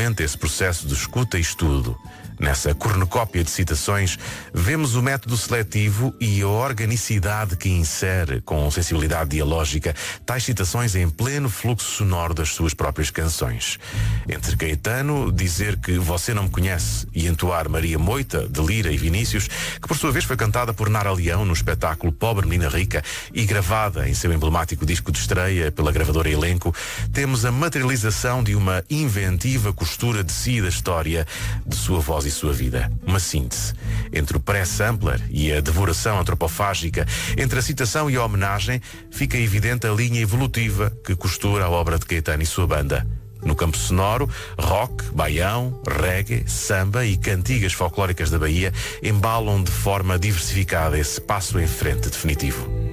frequente esse processo de escuta e estudo. Nessa cornucópia de citações, vemos o método seletivo e a organicidade que insere, com sensibilidade dialógica, tais citações em pleno fluxo sonoro das suas próprias canções. Entre Caetano dizer que Você Não Me Conhece e entoar Maria Moita, de Lira e Vinícius, que por sua vez foi cantada por Nara Leão no espetáculo Pobre Menina Rica e gravada em seu emblemático disco de estreia pela gravadora Elenco, temos a materialização de uma inventiva costura de si e da história de sua voz e sua vida. Uma síntese entre o pré-sampler e a devoração antropofágica, entre a citação e a homenagem, fica evidente a linha evolutiva que costura a obra de Caetano e sua banda. No campo sonoro, rock, baião, reggae, samba e cantigas folclóricas da Bahia embalam de forma diversificada esse passo em frente definitivo.